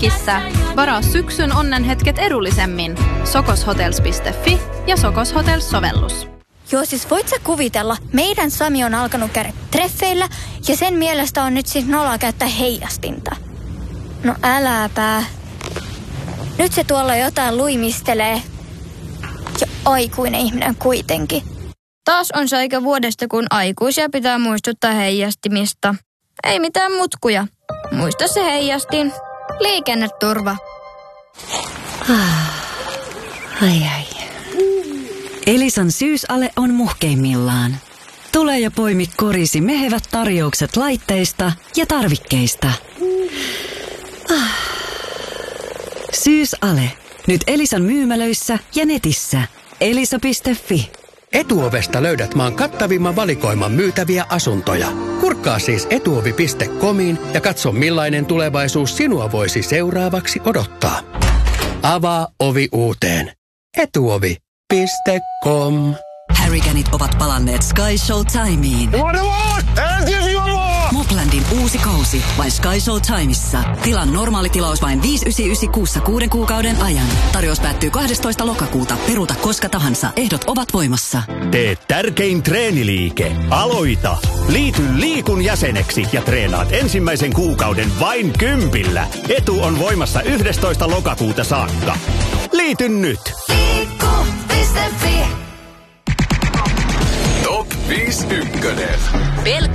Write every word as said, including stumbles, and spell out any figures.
Mökissä. Varaa syksyn onnenhetket edullisemmin. sokoshotels piste fi ja Sokos Hotels-sovellus. Joo, siis voit sä kuvitella, meidän Sami on alkanut käydä treffeillä ja sen mielestä on nyt siis noloa käyttää heijastinta. No äläpä. Nyt se tuolla jotain luimistelee. Ja aikuinen ihminen kuitenkin. Taas on se aika vuodesta, kun aikuisia pitää muistuttaa heijastimista. Ei mitään mutkuja. Muista se heijastin. Liikenneturva. Ai ai. Elisan syysale on muhkeimmillaan. Tule ja poimi korisi mehevät tarjoukset laitteista ja tarvikkeista. Syysale. Nyt Elisan myymälöissä ja netissä. elisa piste fi. Etuovesta löydät maan kattavimman valikoiman myytäviä asuntoja. Kurkkaa siis etuovi piste comiin ja katso millainen tulevaisuus sinua voisi seuraavaksi odottaa. Avaa ovi uuteen. etuovi piste com. Harryganit ovat palanneet Sky Show Timeen. Moplandin uusi kausi vain Sky Show Timeissa. Tilan normaali tilaus vain viisi yhdeksänsataayhdeksänkymmentäyhdeksän kuussa kuuden kuukauden ajan. Tarjous päättyy kahdestoista lokakuuta. Peruuta koska tahansa. Ehdot ovat voimassa. Tee tärkein treeniliike. Aloita. Liity Liikun jäseneksi ja treenaat ensimmäisen kuukauden vain kympillä. Etu on voimassa yhdestoista lokakuuta saakka. Liity nyt. Liikku piste fi. Top viisi ykkönen.